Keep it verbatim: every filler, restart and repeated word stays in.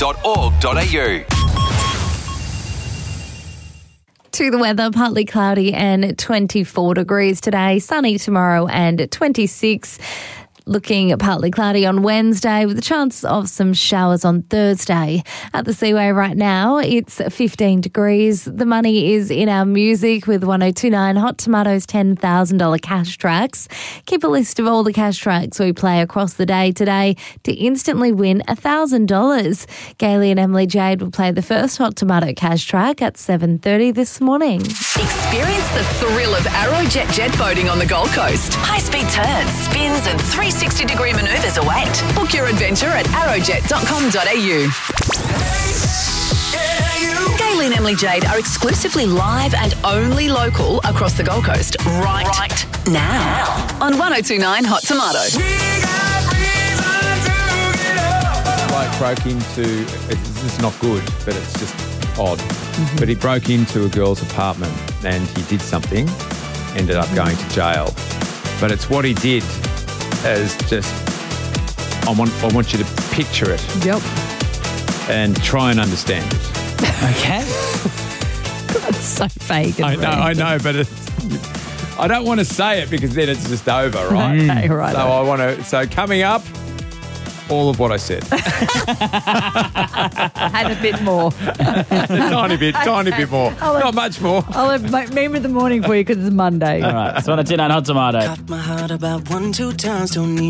dot org dot a u. To the weather, partly cloudy and twenty-four degrees today, sunny tomorrow and twenty-six. Looking partly cloudy on Wednesday with a chance of some showers on Thursday. At the Seaway right now, it's fifteen degrees. The money is in our music with one oh two point nine Hot Tomatoes ten thousand dollars cash tracks. Keep a list of all the cash tracks we play across the day today to instantly win one thousand dollars. Gailey and Emily Jade will play the first Hot Tomato cash track at seven thirty this morning. Experience the thrill of Aerojet jet boating on the Gold Coast. High-speed turns, spins and three sixty degree manoeuvres await. Book your adventure at aerojet dot com dot a u. Gailey and Emily Jade are exclusively live and only local across the Gold Coast right, right now. On one oh two point nine Hot Tomato. Bloke broke into, it's, it's not good, but it's just odd. Mm-hmm. But he broke into a girl's apartment and he did something, ended up going to jail. But it's what he did as just, I want, I want you to picture it. Yep. And try and understand it. Okay. That's so fake. I know, I know, but it's, I don't want to say it because then it's just over, right? Okay, right. So I want to, so coming up, all of what I said. And a bit more. a tiny bit, tiny bit more. I'll Not much more. I'll have meme of the morning for you because it's Monday. All right. It's one oh two point nine Hot Tomato. Got my heart about one, two times, don't need